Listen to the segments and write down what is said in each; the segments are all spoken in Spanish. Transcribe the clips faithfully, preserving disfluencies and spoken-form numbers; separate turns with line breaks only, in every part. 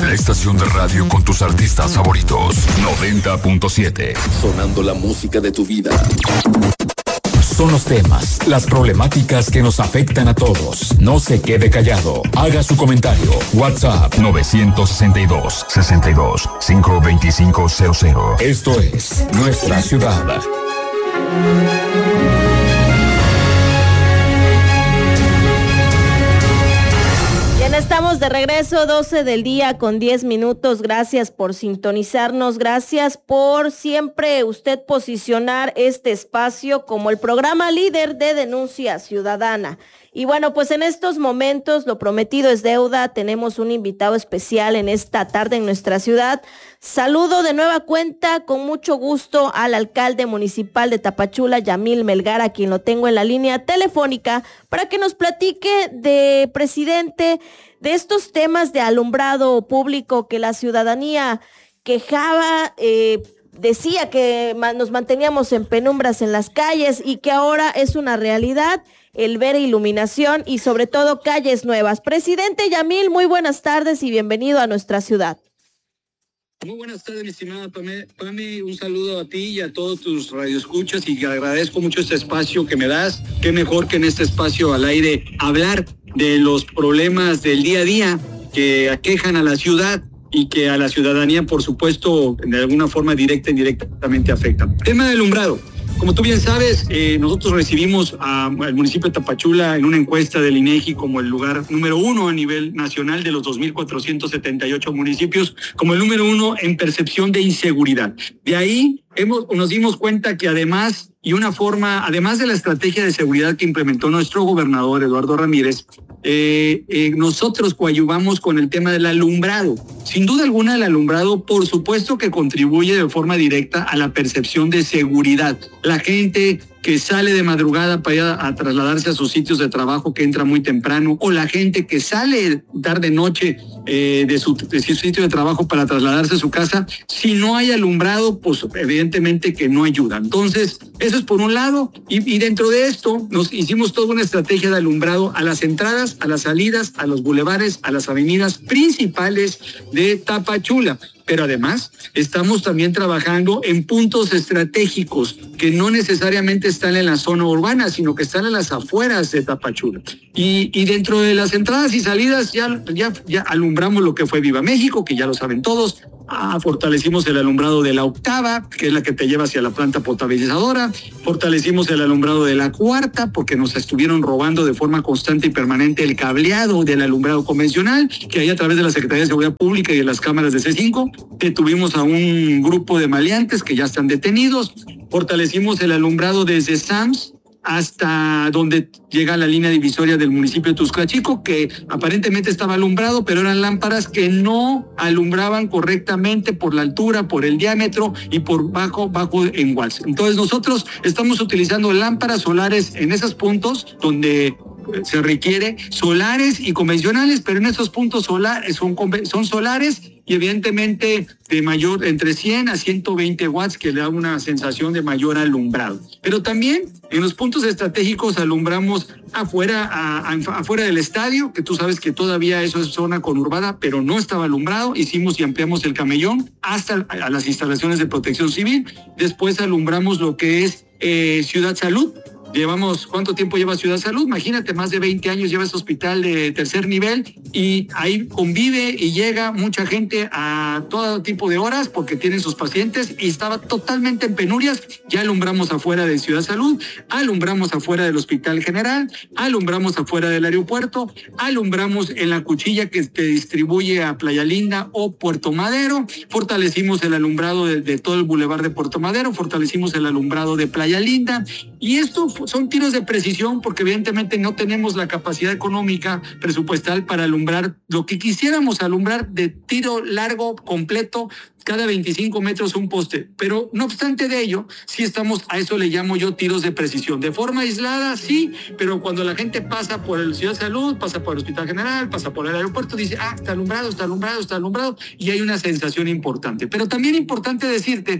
La estación de radio con tus artistas favoritos. noventa punto siete.
Sonando la música de tu vida.
Son los temas, las problemáticas que nos afectan a todos. No se quede callado. Haga su comentario. WhatsApp nueve seis dos, seis dos, cinco dos cinco cero cero. Esto es Nuestra Ciudad.
Estamos de regreso, doce del día con diez minutos. Gracias por sintonizarnos, gracias por siempre usted posicionar este espacio como el programa líder de denuncia ciudadana. Y bueno, pues en estos momentos lo prometido es deuda. Tenemos un invitado especial en esta tarde en nuestra ciudad. Saludo de nueva cuenta con mucho gusto al alcalde municipal de Tapachula, Yamil Melgar, a quien lo tengo en la línea telefónica para que nos platique de, presidente, de estos temas de alumbrado público que la ciudadanía quejaba, eh, decía que nos manteníamos en penumbras en las calles y que ahora es una realidad el ver iluminación y sobre todo calles nuevas. Presidente Yamil, muy buenas tardes y bienvenido a nuestra ciudad.
Muy buenas tardes, mi estimada Pame. Pame, un saludo a ti y a todos tus radioescuchas y agradezco mucho este espacio que me das. Qué mejor que en este espacio al aire hablar de los problemas del día a día que aquejan a la ciudad y que a la ciudadanía, por supuesto, de alguna forma directa e indirectamente afectan. Tema del alumbrado. Como tú bien sabes, eh, nosotros recibimos a, al municipio de Tapachula en una encuesta del INEGI como el lugar número uno a nivel nacional de los dos mil cuatrocientos setenta y ocho municipios, como el número uno en percepción de inseguridad. De ahí hemos, nos dimos cuenta que además, y una forma, además de la estrategia de seguridad que implementó nuestro gobernador Eduardo Ramírez, eh, eh, nosotros coadyuvamos con el tema del alumbrado. Sin duda alguna, el alumbrado, por supuesto que contribuye de forma directa a la percepción de seguridad. La gente que sale de madrugada para ir a, a trasladarse a sus sitios de trabajo, que entra muy temprano, o la gente que sale tarde noche eh, de, su, de su sitio de trabajo para trasladarse a su casa, si no hay alumbrado, pues evidentemente que no ayuda. Entonces, eso es por un lado, y, y dentro de esto nos hicimos toda una estrategia de alumbrado a las entradas, a las salidas, a los bulevares, a las avenidas principales de Tapachula. Pero además estamos también trabajando en puntos estratégicos que no necesariamente están en la zona urbana, sino que están en las afueras de Tapachula. Y, y dentro de las entradas y salidas ya, ya, ya alumbramos lo que fue Viva México, que ya lo saben todos. Ah, fortalecimos el alumbrado de la octava, que es la que te lleva hacia la planta potabilizadora. Fortalecimos el alumbrado de la cuarta, porque nos estuvieron robando de forma constante y permanente el cableado del alumbrado convencional, que ahí a través de la Secretaría de Seguridad Pública y de las cámaras de C cinco, detuvimos a un grupo de maleantes que ya están detenidos. Fortalecimos el alumbrado desde SAMS hasta donde llega la línea divisoria del municipio de Tuxtlachico, que aparentemente estaba alumbrado, pero eran lámparas que no alumbraban correctamente por la altura, por el diámetro y por bajo, bajo en watts. Entonces nosotros estamos utilizando lámparas solares en esos puntos donde se requiere, solares y convencionales, pero en esos puntos solares son, son solares y evidentemente de mayor, entre cien a ciento veinte watts, que le da una sensación de mayor alumbrado. Pero también en los puntos estratégicos alumbramos afuera, a, a, afuera del estadio, que tú sabes que todavía eso es zona conurbada, pero no estaba alumbrado. Hicimos y ampliamos el camellón hasta a las instalaciones de protección civil. Después alumbramos lo que es eh, Ciudad Salud. Llevamos, ¿cuánto tiempo lleva Ciudad Salud? Imagínate, más de veinte años lleva ese hospital de tercer nivel y ahí convive y llega mucha gente a todo tipo de horas porque tienen sus pacientes y estaba totalmente en penurias. Ya alumbramos afuera de Ciudad Salud, alumbramos afuera del Hospital General, alumbramos afuera del aeropuerto, alumbramos en la cuchilla que te distribuye a Playa Linda o Puerto Madero, fortalecimos el alumbrado de, de todo el bulevar de Puerto Madero, fortalecimos el alumbrado de Playa Linda y esto son tiros de precisión porque evidentemente no tenemos la capacidad económica presupuestal para alumbrar lo que quisiéramos alumbrar de tiro largo completo cada veinticinco metros un poste, pero no obstante de ello, sí estamos, a eso le llamo yo tiros de precisión, de forma aislada, sí, pero cuando la gente pasa por el Ciudad Salud, pasa por el Hospital General, pasa por el aeropuerto, dice, ah, está alumbrado, está alumbrado, está alumbrado, y hay una sensación importante. Pero también importante decirte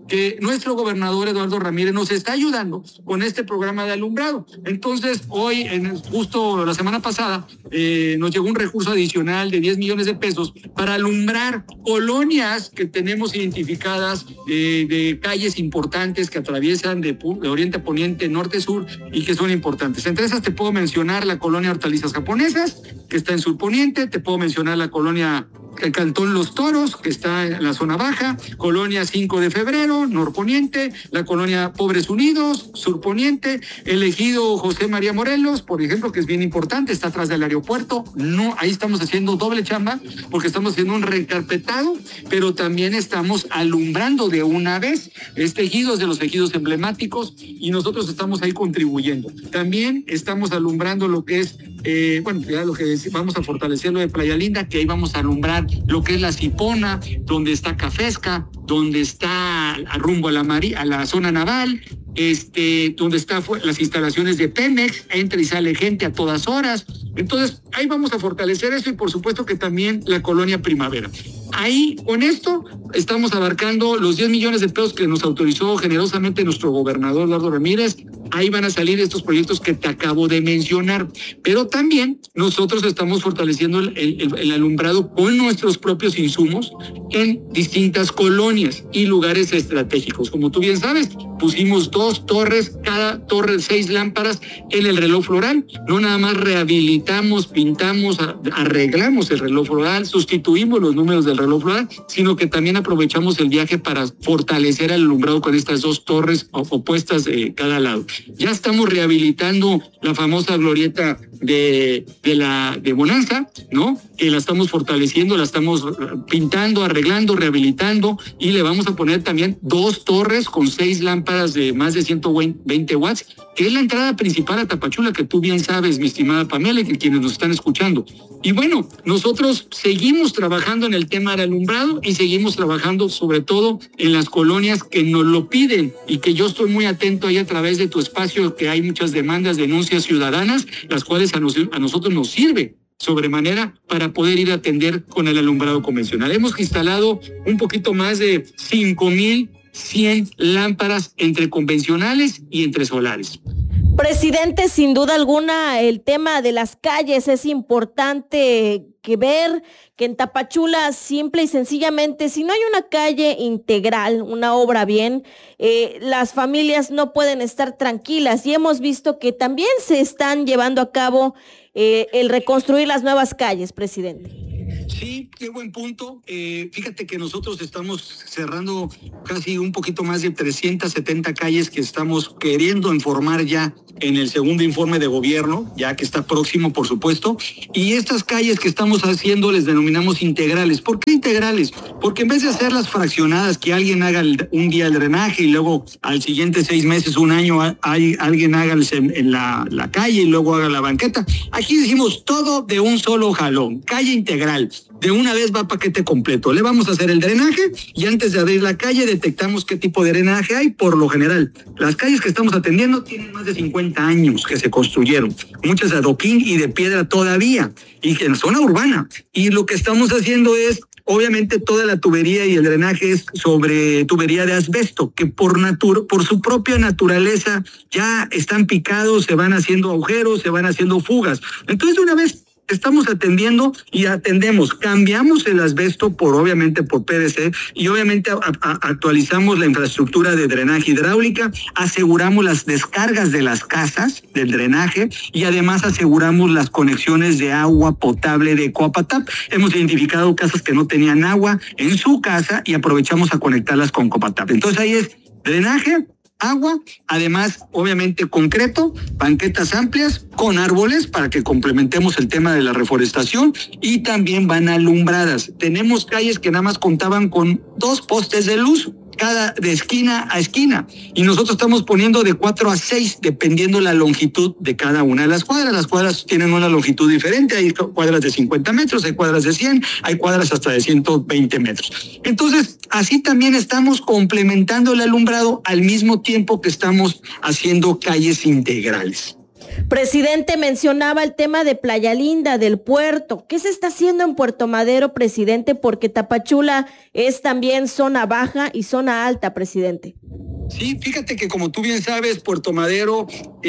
que nuestro gobernador Eduardo Ramírez nos está ayudando con este programa de alumbrado. Entonces, hoy, en, justo la semana pasada, eh, nos llegó un recurso adicional de diez millones de pesos para alumbrar colonias que tenemos identificadas eh, de calles importantes que atraviesan de, de oriente a poniente, norte a sur, y que son importantes. Entre esas te puedo mencionar la colonia Hortalizas Japonesas, que está en sur poniente, te puedo mencionar la colonia el Cantón Los Toros, que está en la zona baja, colonia cinco de febrero, norponiente, la colonia Pobres Unidos, surponiente, el ejido José María Morelos, por ejemplo, que es bien importante, está atrás del aeropuerto. No, ahí estamos haciendo doble chamba, porque estamos haciendo un recarpetado, pero también estamos alumbrando de una vez. Este ejido es de los ejidos emblemáticos y nosotros estamos ahí contribuyendo. También estamos alumbrando lo que es, eh, bueno, ya lo que decimos, vamos a fortalecer lo de Playa Linda, que ahí vamos a alumbrar lo que es la Cipona, donde está Cafesca, donde está a rumbo a la, Mari, a la zona naval, este, donde están las instalaciones de Pemex, entra y sale gente a todas horas. Entonces, ahí vamos a fortalecer eso y por supuesto que también la colonia Primavera. Ahí, con esto, estamos abarcando los diez millones de pesos que nos autorizó generosamente nuestro gobernador Eduardo Ramírez. Ahí van a salir estos proyectos que te acabo de mencionar. Pero también nosotros estamos fortaleciendo el, el, el alumbrado con nuestros propios insumos en distintas colonias y lugares estratégicos. Como tú bien sabes, pusimos dos torres, cada torre seis lámparas en el reloj floral. No nada más rehabilitamos, pintamos, arreglamos el reloj floral, sustituimos los números del reloj floral, sino que también aprovechamos el viaje para fortalecer el alumbrado con estas dos torres opuestas de cada lado. Ya estamos rehabilitando la famosa glorieta de, de la de Bonanza, ¿no? Que la estamos fortaleciendo, la estamos pintando, arreglando, rehabilitando, y le vamos a poner también dos torres con seis lámparas de más de ciento veinte watts, que es la entrada principal a Tapachula, que tú bien sabes, mi estimada Pamela, y que quienes nos están escuchando. Y bueno, nosotros seguimos trabajando en el tema del alumbrado y seguimos trabajando sobre todo en las colonias que nos lo piden y que yo estoy muy atento ahí a través de tu espacio, que hay muchas demandas, denuncias ciudadanas, las cuales a, nos, a nosotros nos sirve sobremanera para poder ir a atender con el alumbrado convencional. Hemos instalado un poquito más de cinco mil cien lámparas entre convencionales y entre solares.
Presidente, sin duda alguna, el tema de las calles es importante que ver que en Tapachula, simple y sencillamente, si no hay una calle integral, una obra bien, eh, las familias no pueden estar tranquilas, y hemos visto que también se están llevando a cabo eh, el reconstruir las nuevas calles, presidente.
Sí, qué buen punto. Eh, fíjate que nosotros estamos cerrando casi un poquito más de trescientas setenta calles que estamos queriendo informar ya en el segundo informe de gobierno, ya que está próximo, por supuesto. Y estas calles que estamos haciendo les denominamos integrales. ¿Por qué integrales? Porque en vez de hacerlas fraccionadas, que alguien haga el, un día el drenaje y luego al siguiente seis meses, un año, hay, alguien haga el, en la, la calle y luego haga la banqueta, aquí decimos todo de un solo jalón, calle integral. De una vez va paquete completo. Le vamos a hacer el drenaje y antes de abrir la calle detectamos qué tipo de drenaje hay. Por lo general, las calles que estamos atendiendo tienen más de cincuenta años que se construyeron, muchas de adoquín y de piedra todavía, y en zona urbana. Y lo que estamos haciendo es, obviamente, toda la tubería y el drenaje es sobre tubería de asbesto, que por natur- por su propia naturaleza ya están picados, se van haciendo agujeros, se van haciendo fugas. Entonces, de una vez estamos atendiendo y atendemos, cambiamos el asbesto por, obviamente, por P V C, y obviamente a, a, actualizamos la infraestructura de drenaje hidráulica, aseguramos las descargas de las casas del drenaje y además aseguramos las conexiones de agua potable de Copatap. Hemos identificado casas que no tenían agua en su casa y aprovechamos a conectarlas con Copatap. Entonces ahí es drenaje, agua, además, obviamente, concreto, banquetas amplias con árboles para que complementemos el tema de la reforestación, y también van alumbradas. Tenemos calles que nada más contaban con dos postes de luz, cada de esquina a esquina, y nosotros estamos poniendo de cuatro a seis, dependiendo la longitud de cada una de las cuadras. Las cuadras tienen una longitud diferente, hay cuadras de cincuenta metros, hay cuadras de cien, hay cuadras hasta de ciento veinte metros. Entonces, así también estamos complementando el alumbrado al mismo tiempo que estamos haciendo calles integrales.
Presidente, mencionaba el tema de Playa Linda, del puerto. ¿Qué se está haciendo en Puerto Madero, presidente? Porque Tapachula es también zona baja y zona alta, presidente.
Sí, fíjate que como tú bien sabes, Puerto Madero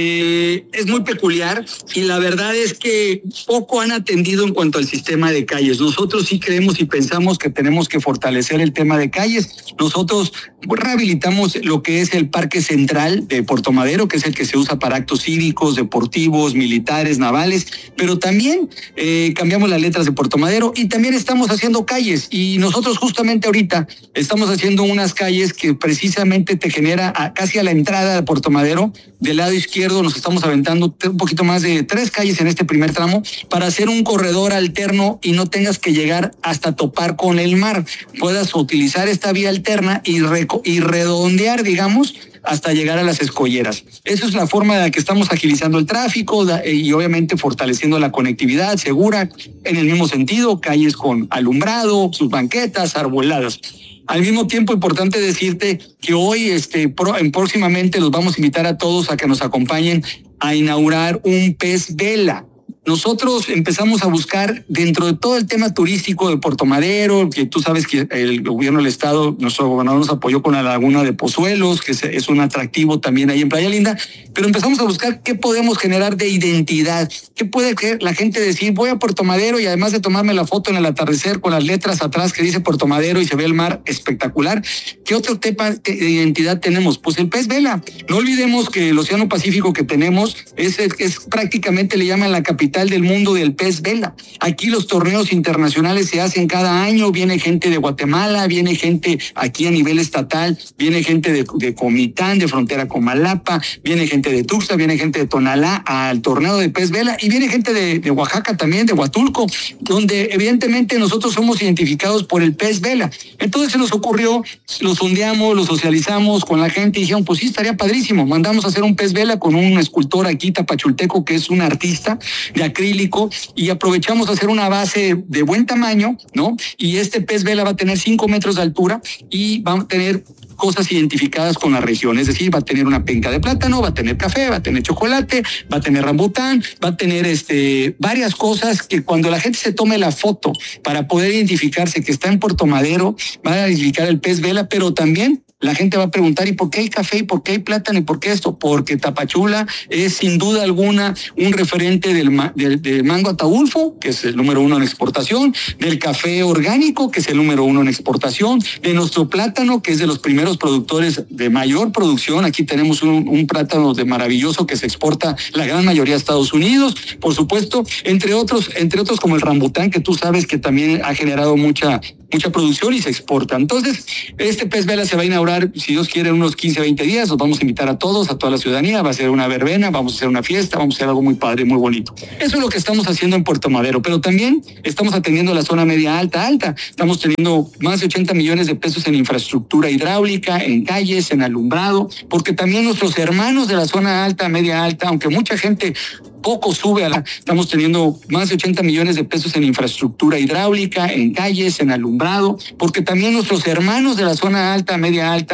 eh, es muy peculiar y la verdad es que poco han atendido en cuanto al sistema de calles. Nosotros sí creemos y pensamos que tenemos que fortalecer el tema de calles. Nosotros rehabilitamos lo que es el Parque Central de Puerto Madero, que es el que se usa para actos cívicos, deportivos, militares, navales, pero también eh, cambiamos las letras de Puerto Madero y también estamos haciendo calles. Y nosotros justamente ahorita estamos haciendo unas calles que precisamente te generan A, casi a la entrada de Puerto Madero. Del lado izquierdo nos estamos aventando un poquito más de tres calles en este primer tramo para hacer un corredor alterno y no tengas que llegar hasta topar con el mar. Puedas utilizar esta vía alterna y, reco- y redondear, digamos, hasta llegar a las escolleras. Esa es la forma en la que estamos agilizando el tráfico y obviamente fortaleciendo la conectividad segura. En el mismo sentido, calles con alumbrado, sus banquetas, arboladas. Al mismo tiempo, importante decirte que hoy, este, pro, en, próximamente los vamos a invitar a todos a que nos acompañen a inaugurar un pez vela. Nosotros empezamos a buscar dentro de todo el tema turístico de Puerto Madero, que tú sabes que el gobierno del estado, nuestro gobernador nos apoyó con la laguna de Pozuelos, que es un atractivo también ahí en Playa Linda, pero empezamos a buscar qué podemos generar de identidad, qué puede la gente decir, voy a Puerto Madero y además de tomarme la foto en el atardecer con las letras atrás que dice Puerto Madero y se ve el mar espectacular, ¿qué otro tema de identidad tenemos? Pues el pez vela. No olvidemos que el Océano Pacífico que tenemos es, es prácticamente le llaman la capital del mundo del pez vela. Aquí los torneos internacionales se hacen cada año, viene gente de Guatemala, viene gente aquí a nivel estatal, viene gente de, de Comitán, de frontera con Malapa, viene gente de Tuxtla, viene gente de Tonalá al torneo de pez vela y viene gente de, de Oaxaca también, de Huatulco, donde evidentemente nosotros somos identificados por el pez vela. Entonces se nos ocurrió, lo sondeamos, lo socializamos con la gente y dijeron, pues sí, estaría padrísimo, mandamos a hacer un pez vela con un escultor aquí tapachulteco que es un artista de acrílico y aprovechamos a hacer una base de buen tamaño, ¿no? Y este pez vela va a tener cinco metros de altura y va a tener cosas identificadas con la región, es decir, va a tener una penca de plátano, va a tener café, va a tener chocolate, va a tener rambután, va a tener este varias cosas que cuando la gente se tome la foto para poder identificarse que está en Puerto Madero, va a identificar el pez vela, pero también la gente va a preguntar, ¿y por qué hay café? ¿Y por qué hay plátano? ¿Y por qué esto? Porque Tapachula es sin duda alguna un referente del, del, del mango ataulfo, que es el número uno en exportación, del café orgánico, que es el número uno en exportación, de nuestro plátano, que es de los primeros productores de mayor producción. Aquí tenemos un, un plátano de maravilloso que se exporta la gran mayoría a Estados Unidos, por supuesto, entre otros, entre otros como el rambután, que tú sabes que también ha generado mucha mucha producción y se exporta. Entonces, este pez vela se va a inaugurar, si Dios quiere, en unos quince, veinte días. Los vamos a invitar a todos, a toda la ciudadanía. Va a ser una verbena, vamos a hacer una fiesta, vamos a hacer algo muy padre, muy bonito. Eso es lo que estamos haciendo en Puerto Madero, pero también estamos atendiendo la zona media alta, alta. Estamos teniendo más de ochenta millones de pesos en infraestructura hidráulica, en calles, en alumbrado, porque también nuestros hermanos de la zona alta, media alta, aunque mucha gente poco sube a la... Estamos teniendo más de ochenta millones de pesos en infraestructura hidráulica, en calles, en alumbrado, porque también nuestros hermanos de la zona alta, media alta,